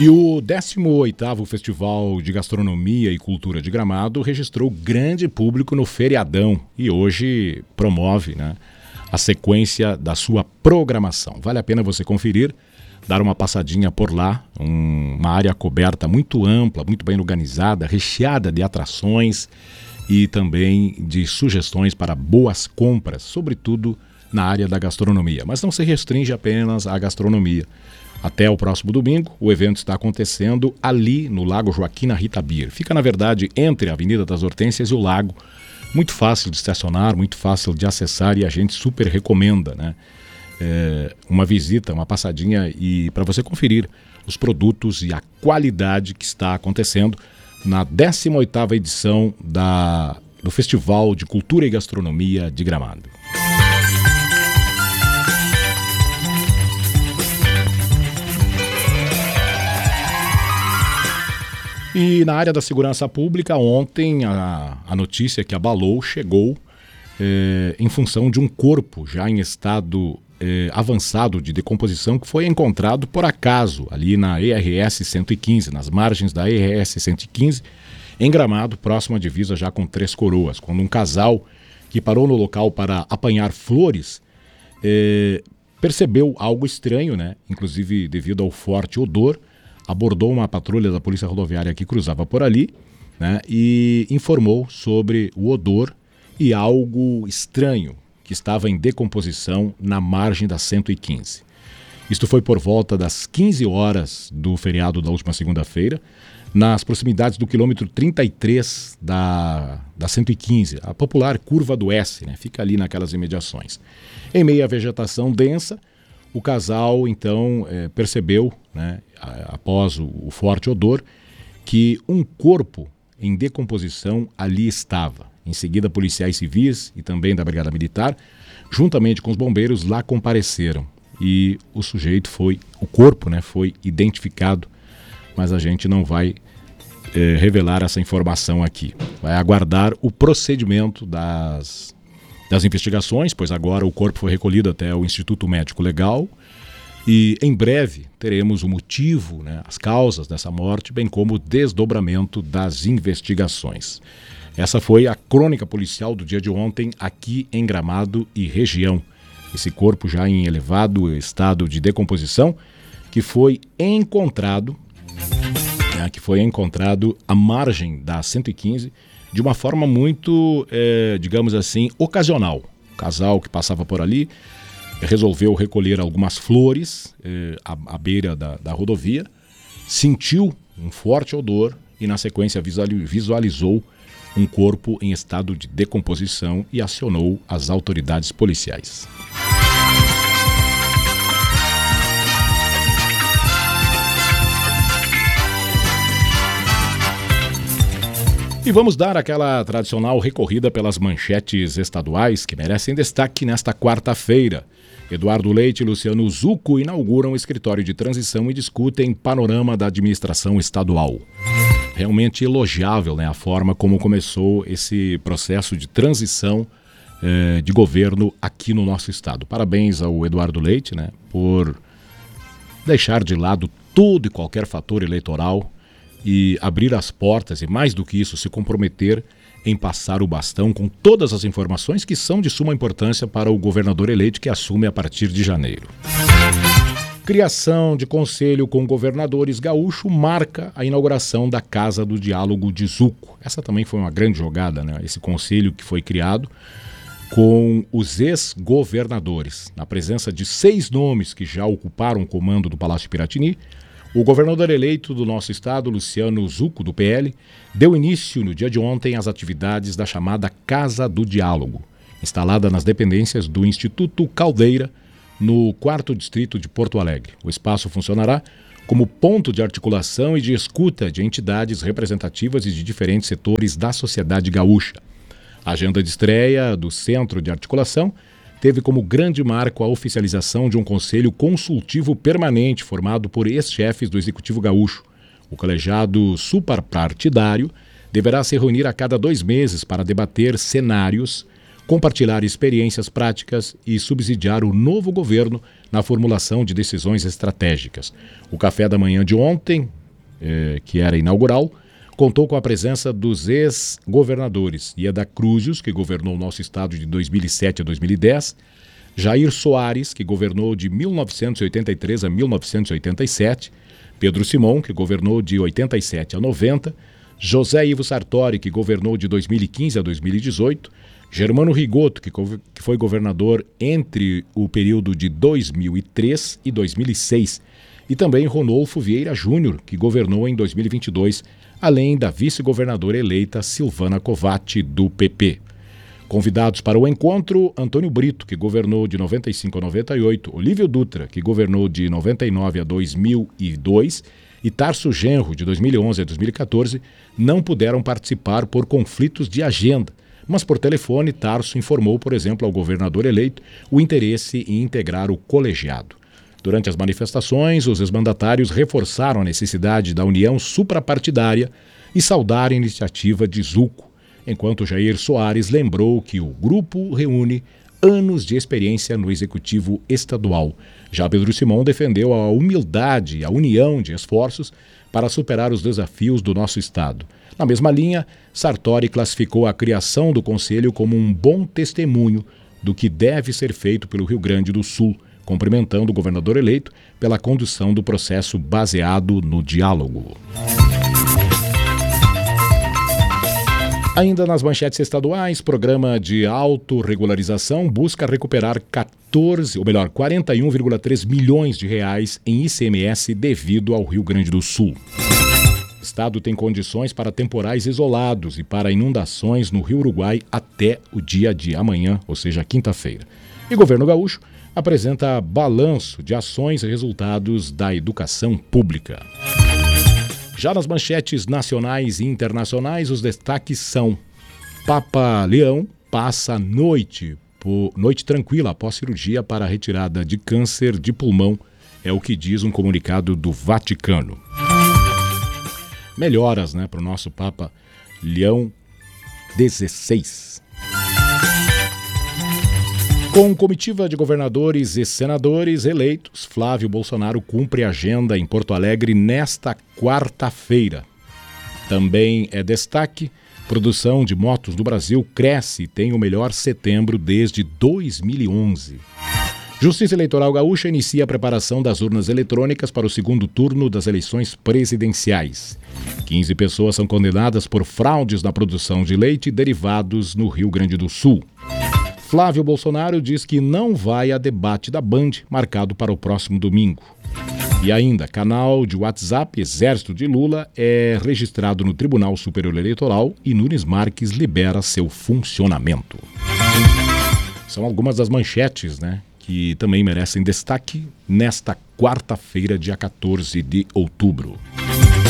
E o 18º Festival de Gastronomia e Cultura de Gramado registrou grande público no feriadão e hoje promove, a sequência da sua programação. Vale a pena você conferir, dar uma passadinha por lá, uma área coberta muito ampla, muito bem organizada, recheada de atrações e também de sugestões para boas compras, sobretudo na área da gastronomia. Mas não se restringe apenas à gastronomia. Até o próximo domingo, o evento está acontecendo ali no Lago Joaquina Rita Bir. Fica, na verdade, entre a Avenida das Hortênsias e o lago. Muito fácil de estacionar, muito fácil de acessar e a gente super recomenda, uma visita, uma passadinha e para você conferir os produtos e a qualidade que está acontecendo na 18ª edição do Festival de Cultura e Gastronomia de Gramado. E na área da segurança pública, ontem a notícia que abalou chegou em função de um corpo já em estado avançado de decomposição que foi encontrado por acaso ali na ERS 115, nas margens da ERS 115, em Gramado, próximo à divisa já com Três Coroas, quando um casal que parou no local para apanhar flores percebeu algo estranho, inclusive devido ao forte odor, abordou uma patrulha da Polícia Rodoviária que cruzava por ali, e informou sobre o odor e algo estranho que estava em decomposição na margem da 115. Isto foi por volta das 15 horas do feriado da última segunda-feira, nas proximidades do quilômetro 33 da 115, a popular Curva do S, fica ali naquelas imediações. Em meio à vegetação densa, o casal, então, percebeu, após o forte odor, que um corpo em decomposição ali estava. Em seguida, policiais civis e também da Brigada Militar, juntamente com os bombeiros, lá compareceram. E o corpo foi identificado, mas a gente não vai revelar essa informação aqui. Vai aguardar o procedimento das investigações, pois agora o corpo foi recolhido até o Instituto Médico Legal e em breve teremos o motivo, as causas dessa morte, bem como o desdobramento das investigações. Essa foi a crônica policial do dia de ontem aqui em Gramado e região. Esse corpo já em elevado estado de decomposição que foi encontrado à margem da 115 de uma forma muito, digamos assim, ocasional. O casal que passava por ali resolveu recolher algumas flores à beira da rodovia, sentiu um forte odor e na sequência visualizou um corpo em estado de decomposição e acionou as autoridades policiais. E vamos dar aquela tradicional recorrida pelas manchetes estaduais que merecem destaque nesta quarta-feira. Eduardo Leite e Luciano Zucco inauguram o escritório de transição e discutem panorama da administração estadual. Realmente elogiável, a forma como começou esse processo de transição de governo aqui no nosso estado. Parabéns ao Eduardo Leite, por deixar de lado todo e qualquer fator eleitoral e abrir as portas e, mais do que isso, se comprometer em passar o bastão com todas as informações que são de suma importância para o governador eleito que assume a partir de janeiro. Criação de conselho com governadores gaúcho marca a inauguração da Casa do Diálogo de Zucco. Essa também foi uma grande jogada, esse conselho que foi criado com os ex-governadores. Na presença de 6 nomes que já ocuparam o comando do Palácio Piratini, o governador eleito do nosso estado, Luciano Zucco, do PL, deu início no dia de ontem às atividades da chamada Casa do Diálogo, instalada nas dependências do Instituto Caldeira, no 4º Distrito de Porto Alegre. O espaço funcionará como ponto de articulação e de escuta de entidades representativas e de diferentes setores da sociedade gaúcha. A agenda de estreia do Centro de Articulação teve como grande marco a oficialização de um conselho consultivo permanente formado por ex-chefes do Executivo Gaúcho. O colegiado suprapartidário deverá se reunir a cada 2 meses para debater cenários compartilhar experiências práticas e subsidiar o novo governo na formulação de decisões estratégicas. O café da manhã de ontem, que era inaugural, contou com a presença dos ex-governadores Ieda Cruzes, que governou o nosso estado de 2007 a 2010, Jair Soares, que governou de 1983 a 1987, Pedro Simão, que governou de 87 a 90, José Ivo Sartori, que governou de 2015 a 2018, Germano Rigoto, que foi governador entre o período de 2003 e 2006, e também Ronolfo Vieira Júnior, que governou em 2022, além da vice-governadora eleita Silvana Covatti, do PP. Convidados para o encontro, Antônio Brito, que governou de 95 a 98, Olívio Dutra, que governou de 99 a 2002, e Tarso Genro, de 2011 a 2014, não puderam participar por conflitos de agenda. Mas por telefone, Tarso informou, por exemplo, ao governador eleito o interesse em integrar o colegiado. Durante as manifestações, os ex-mandatários reforçaram a necessidade da união suprapartidária e saudaram a iniciativa de Zucco, enquanto Jair Soares lembrou que o grupo reúne anos de experiência no executivo estadual. Já Pedro Simão defendeu a humildade e a união de esforços para superar os desafios do nosso estado. Na mesma linha, Sartori classificou a criação do Conselho como um bom testemunho do que deve ser feito pelo Rio Grande do Sul, cumprimentando o governador eleito pela condução do processo baseado no diálogo. Ainda nas manchetes estaduais, programa de autorregularização busca recuperar 41,3 milhões de reais em ICMS devido ao Rio Grande do Sul. O estado tem condições para temporais isolados e para inundações no Rio Uruguai até o dia de amanhã, ou seja, quinta-feira. E o governo gaúcho apresenta balanço de ações e resultados da educação pública. Já nas manchetes nacionais e internacionais, os destaques são: Papa Leão passa noite tranquila após cirurgia para a retirada de câncer de pulmão, é o que diz um comunicado do Vaticano. Melhoras, para o nosso Papa Leão XVI. Com comitiva de governadores e senadores eleitos, Flávio Bolsonaro cumpre a agenda em Porto Alegre nesta quarta-feira. Também é destaque: produção de motos do Brasil cresce e tem o melhor setembro desde 2011. Justiça Eleitoral Gaúcha inicia a preparação das urnas eletrônicas para o segundo turno das eleições presidenciais. 15 pessoas são condenadas por fraudes na produção de leite e derivados no Rio Grande do Sul. Flávio Bolsonaro diz que não vai a debate da Band, marcado para o próximo domingo. E ainda, canal de WhatsApp Exército de Lula é registrado no Tribunal Superior Eleitoral e Nunes Marques libera seu funcionamento. São algumas das manchetes, que também merecem destaque nesta quarta-feira, dia 14 de outubro.